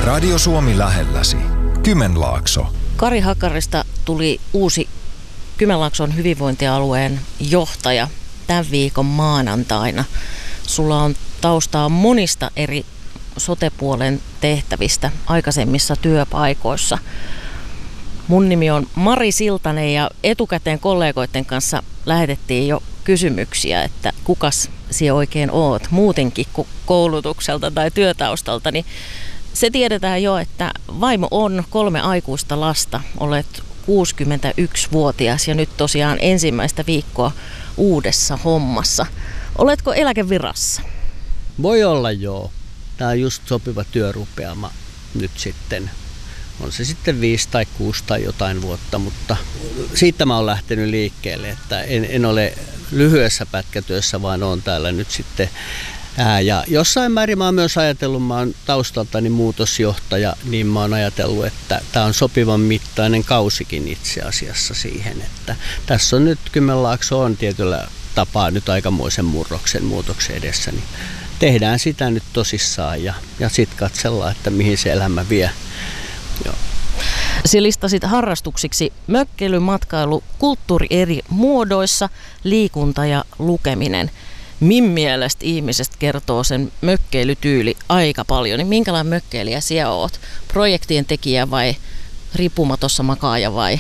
Radio Suomi lähelläsi. Kymenlaakso. Kari Hakarista tuli uusi Kymenlaakson hyvinvointialueen johtaja tämän viikon maanantaina. Sulla on taustaa monista eri sote-puolen tehtävistä aikaisemmissa työpaikoissa. Mun nimi on Mari Siltanen ja etukäteen kollegoiden kanssa lähetettiin jo kysymyksiä, että kukas sinä oikein oot muutenkin kuin koulutukselta tai työtaustalta. Niin se tiedetään jo, että vaimo on 3 aikuista lasta, olet 61-vuotias ja nyt tosiaan ensimmäistä viikkoa uudessa hommassa. Oletko eläkevirassa? Voi olla joo. Tämä on just sopiva työrupeama nyt sitten. On se sitten 5 tai 6 tai jotain vuotta, mutta siitä mä oon lähtenyt liikkeelle, että en ole lyhyessä pätkätyössä, vaan oon täällä nyt sitten. Ja jossain määrin mä oon myös ajatellut, mä oon taustaltani muutosjohtaja, niin mä oon ajatellut, että tämä on sopivan mittainen kausikin itse asiassa siihen, että tässä on nyt Kymenlaakso on tietyllä tapaa nyt aikamoisen muutoksen edessä, niin tehdään sitä nyt tosissaan ja sitten katsellaan, että mihin se elämä vie. Joo. Sinä listasit harrastuksiksi mökkeily, matkailu, kulttuuri eri muodoissa, liikunta ja lukeminen. Min mielestä ihmisestä kertoo sen mökkeilytyyli aika paljon. Niin minkälainen mökkeilijä sinä olet? Projektien tekijä vai riippumatossa makaaja vai?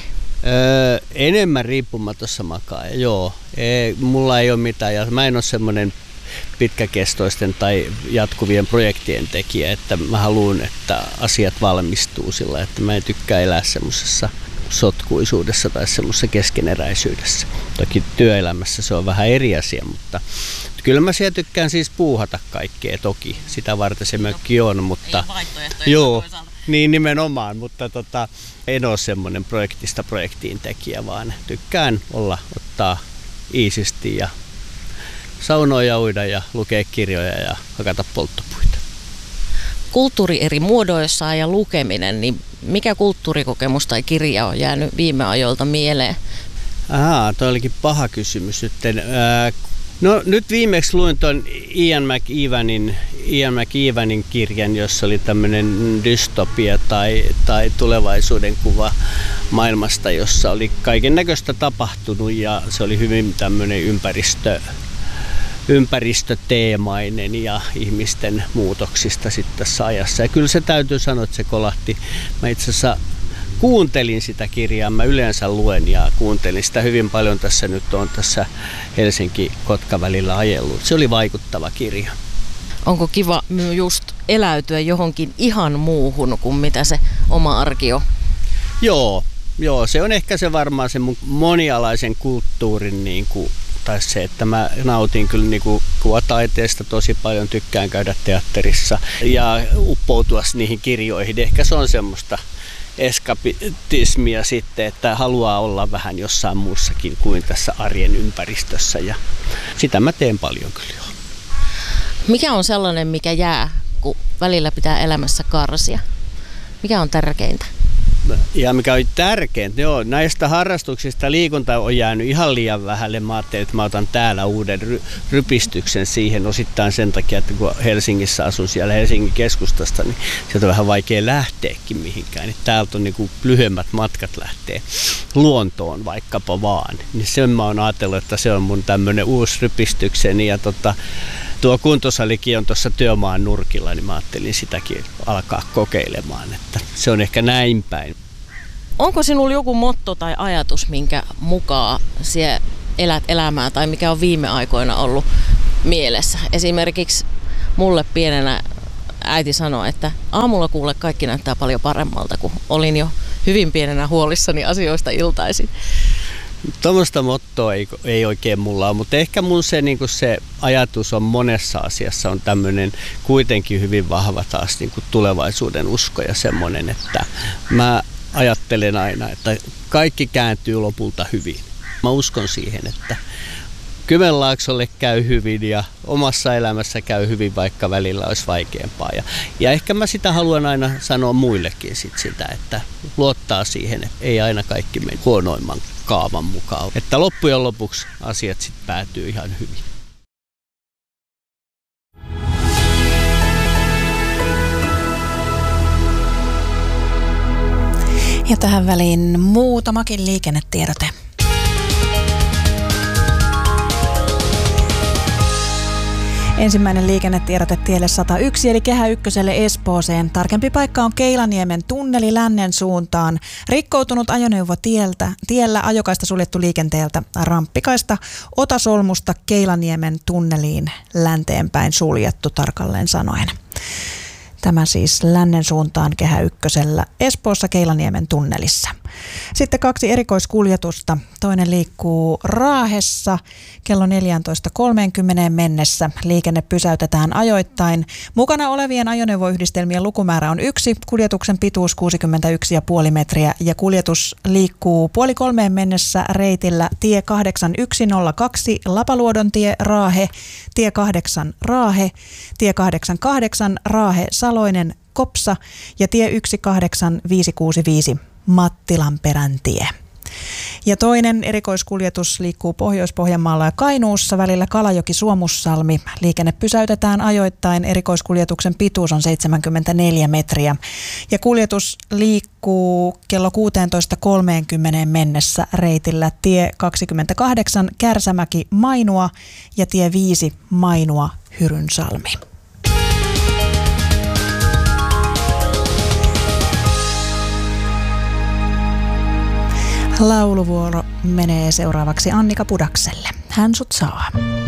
Enemmän riippumatossa makaaja, joo. Mulla ei ole mitään ja mä en ole semmoinen pitkäkestoisten tai jatkuvien projektien tekijä, että mä haluan, että asiat valmistuu sillä, että mä en tykkää elää semmoisessa sotkuisuudessa tai semmoisessa keskeneräisyydessä. Toki työelämässä se on vähän eri asia, mutta kyllä mä siellä tykkään siis puuhata kaikkea toki. Sitä varten se mökki on, mutta joo, niin nimenomaan, mutta en ole semmoinen projektista projektiin tekijä, vaan tykkään ottaa iisisti ja saunoja, uida ja lukea kirjoja ja hakata polttopuita. Kulttuuri eri muodoissaan ja lukeminen, niin mikä kulttuurikokemus tai kirja on jäänyt viime ajoilta mieleen? Toi olikin paha kysymys nyt. No nyt viimeksi luin tuon Ian McEvanin kirjan, jossa oli tämmöinen dystopia tai tulevaisuuden kuva maailmasta, jossa oli kaiken näköistä tapahtunut ja se oli hyvin tämmöinen ympäristöteemainen ja ihmisten muutoksista sitten tässä ajassa. Ja kyllä se täytyy sanoa, että se kolahti. Mä itse asiassa kuuntelin sitä kirjaa, mä yleensä luen ja kuuntelin sitä hyvin paljon tässä nyt on tässä Helsinki-Kotka välillä ajellut. Se oli vaikuttava kirja. Onko kiva just eläytyä johonkin ihan muuhun kuin mitä se oma arki on? Joo, se on ehkä se varmaan se mun monialaisen kulttuurin tai se, että mä nautin kyllä kuvataiteesta tosi paljon, tykkään käydä teatterissa ja uppoutua niihin kirjoihin. Ehkä se on semmoista eskapismia sitten, että haluaa olla vähän jossain muussakin kuin tässä arjen ympäristössä ja sitä mä teen paljon kyllä jo. Mikä on sellainen, mikä jää, kun välillä pitää elämässä karsia? Mikä on tärkeintä? Ja mikä on tärkeintä, joo, näistä harrastuksista liikunta on jäänyt ihan liian vähälle. Mä ajattelin, että mä otan täällä uuden rypistyksen siihen osittain sen takia, että kun Helsingissä asun siellä Helsingin keskustasta, niin sieltä on vähän vaikea lähteäkin mihinkään. Niin täältä on lyhyemmät matkat lähtee luontoon vaikkapa vaan. Niin sen mä oon ajatellut, että se on mun tämmönen uusi rypistykseni ja tuo kuntosalikin on tuossa työmaan nurkilla, niin mä ajattelin sitäkin alkaa kokeilemaan, että se on ehkä näin päin. Onko sinulla joku motto tai ajatus, minkä mukaan sinä elät elämää tai mikä on viime aikoina ollut mielessä? Esimerkiksi mulle pienenä äiti sanoi, että aamulla kuule kaikki näyttää paljon paremmalta, kun olin jo hyvin pienenä huolissani asioista iltaisin. Tuommoista mottoa ei oikein mulla ole, mutta ehkä mun se ajatus on monessa asiassa on tämmöinen kuitenkin hyvin vahva taas tulevaisuuden usko ja semmoinen, että mä ajattelen aina, että kaikki kääntyy lopulta hyvin. Mä uskon siihen, että Kymenlaaksolle käy hyvin ja omassa elämässä käy hyvin, vaikka välillä olisi vaikeampaa. Ja ehkä mä sitä haluan aina sanoa muillekin sitä, että luottaa siihen, että ei aina kaikki mene huonoimman kaavan mukaan. Että loppujen lopuksi asiat sitten päätyy ihan hyvin. Ja tähän väliin muutamakin liikennetiedote. Ensimmäinen liikennetiedote tielle 101 eli Kehä Ykköselle Espooseen. Tarkempi paikka on Keilaniemen tunneli lännen suuntaan. Rikkoutunut ajoneuvo tiellä, ajokaista suljettu liikenteeltä, ramppikaista Otasolmusta Keilaniemen tunneliin länteenpäin suljettu tarkalleen sanoen. Tämä siis lännen suuntaan Kehä Ykkösellä Espoossa Keilaniemen tunnelissa. Sitten 2 erikoiskuljetusta. Toinen liikkuu Raahessa kello 14.30 mennessä. Liikenne pysäytetään ajoittain. Mukana olevien ajoneuvoyhdistelmien lukumäärä on 1, kuljetuksen pituus 61,5 metriä ja kuljetus liikkuu 2:30 mennessä reitillä tie 8102 Lapaluodontie Raahe, tie 8 Raahe, tie 88 Raahe Saloinen Kopsa ja tie 18565 Mattilanperän tie. Ja toinen erikoiskuljetus liikkuu Pohjois-Pohjanmaalla ja Kainuussa välillä Kalajoki-Suomussalmi. Liikenne pysäytetään ajoittain. Erikoiskuljetuksen pituus on 74 metriä. Ja kuljetus liikkuu kello 16.30 mennessä reitillä tie 28 Kärsämäki Mainua ja tie 5 Mainua Hyrynsalmi. Lauluvuoro menee seuraavaksi Annika Pudakselle. Hän sut saa.